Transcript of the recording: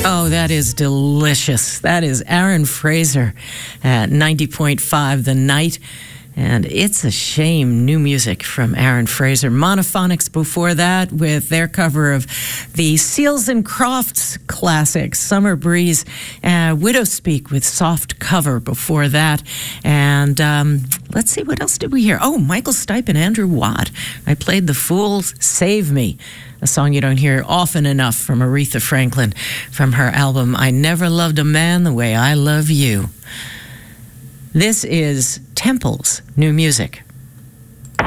Oh, that is delicious. That is Aaron Fraser at 90.5 The Night. And it's a shame, new music from Aaron Fraser. Monophonics before that with their cover of the Seals and Crofts classic, Summer Breeze. Widow Speak with Soft Cover before that. And let's see, what else did we hear? Oh, Michael Stipe and Andrew Watt. I played The Fools Save Me, a song you don't hear often enough from Aretha Franklin from her album, I Never Loved a Man the Way I Love You. This is Temple's new music.